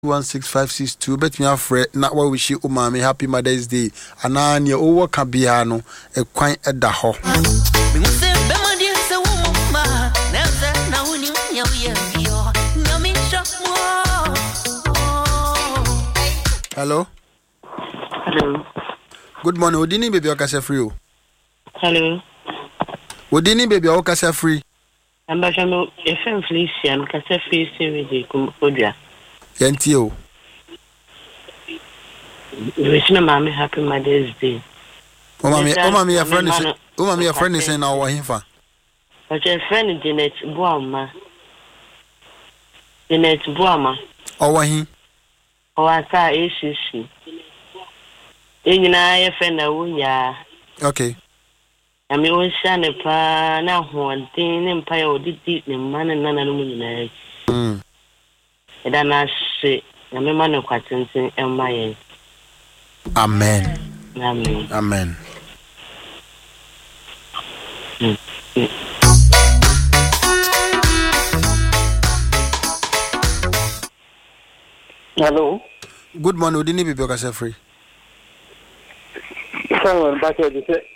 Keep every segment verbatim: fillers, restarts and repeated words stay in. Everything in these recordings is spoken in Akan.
one six five six two. Bet me afre na wa wish you umami happy Mother's Day. Ananya owo kabia no e kwan eda ho. Hello. Hello. Good morning. Odini baby okase free o. Hello. Odini baby okase free. Ambassador F M Felician kase free series kumodua. Yenti o. Wish na mama happy Mother's Day. O mami, o mami your friend is o mami your friend is saying na wo himfa. But your friend Janet Buama. Janet Buama. O wa hin. O asa A C C. Enyina your friend na wunya. Okay. Ami o sha ne pa na ho den ne mpa ya odidi ne man na na no nyina. Mm. Eda na se na me man kwatintin emma yen. Amen. Amen. Amen. Mm. Mm. Hello. Good morning. Odini baby okase free. Someone back here to say.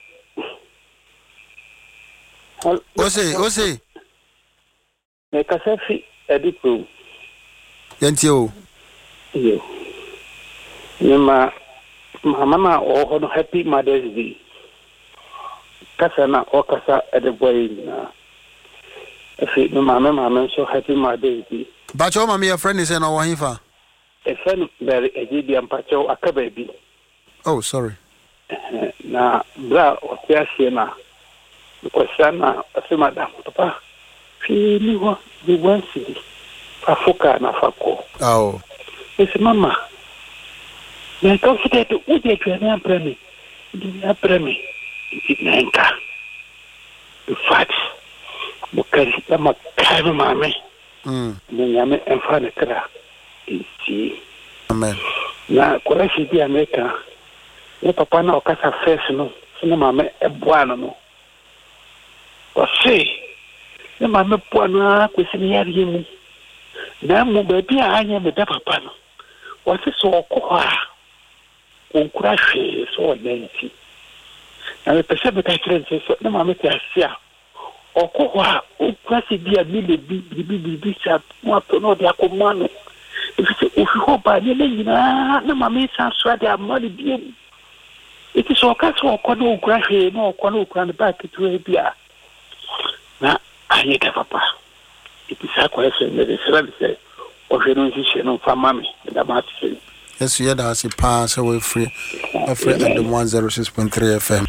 Ose, ose. Me kasefi edipo. Yenti o. Yo. Nima mama o no happy Mother's Day. Kasa na o kasa edeboy na. Efi no mama mama so happy Mother's Day. But your mama your friend is saying na wo himfa. E friend very ejidi ampacho akababi. Oh, sorry. Na bra o tiasie na. Kwasana asema da papa. Fini wa the one city. Afuka na fako. Oh. Ese mama. Na confident uje tuene apremi. Ndi apremi. Ndinenka. In fact, mukari kama kama mame. Mm. Nyame enfane kra. Isi. Amen. Na kwa shidi Amerika. Ne papa na okasa face no. Sina mame ebwana no. Wase. Ne mame bwana kwesini yari mu. Na mu baby anya me da papa no. Wase so okwa. Onkura hwe so onenti. Na me pese be ka kire so ne mame ti asia. Okwa okura si dia mi le bi bi bi bi sa mo to no dia ko mano. If you hope ne nyina na mame sa so dia mali bi. It is okay so okwa no okura hwe no okwa no okura ne ba kitu bia. Na anye ka papa. It is a question that is really say o je no ji no fa mame da ma ti. Yes, you da si pa so we free. Free at the one oh six point three F M.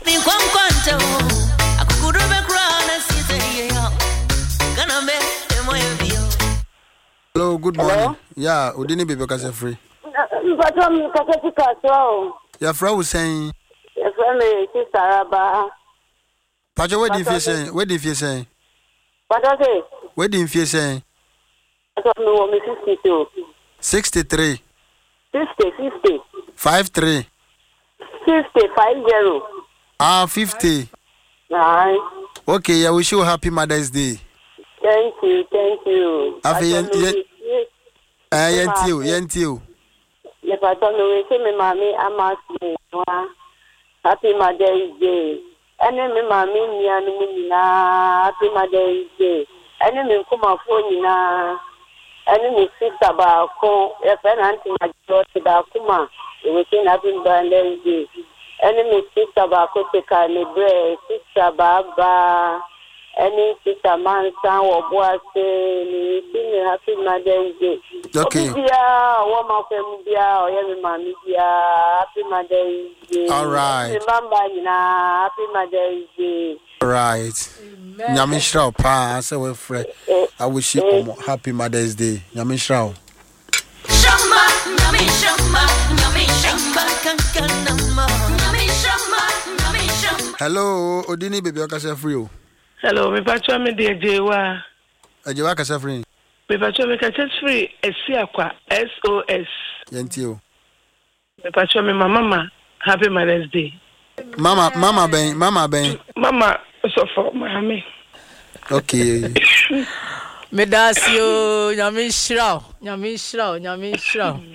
Hello, good morning. Hello? Yeah, Odini baby okase free. But I'm Kaseti Kaswa. Your friend was saying Your friend is Sister Araba. Pacho, what did you say? What did you say? What does it? What did you say? I don't know, Miss sixty-two. sixty-three. fifty, fifty. five three. fifty, five zero. Ah, fifty. Right. Okay, I wish you a happy Mother's Day. Thank you, thank you. I feel eh yenti o, yenti o. Le pato no we say me mami amasi wa. Happy Mother's Day. Ene me mami nia no nyina happy Mother's Day. Ene me kuma fo nyina. Ene me sister ba ko e fe na anti ma jo ti da kuma. We say happy Mother's Day. Ene me sister ba ko te ka le bre sister ba ba. Any sister man san wo boa say ni say happy Mother's Day. Okay. Bia wo ma fam bia o ye me mami bia happy Mother's Day. All right. Remember na happy Mother's Day. All right. Nyame shra pa say we free. I wish you a happy Mother's Day. Nyame shra. Shamba, nyame shamba, nyame shamba kankanama. Nyame shamba, nyame shamba. Hello, Odini baby okase free o. Hello, me pacho me de jewa. Ajewa kase free. Me pacho me kase free Esiakwa S O S. Yenti o. Me pacho me mama happy Mother's Day. Mama, mama ben, mama ben. Mama so for mama. Okay. Medasio, Nyame nhyira wo, Nyame nhyira wo, Nyame nhyira wo.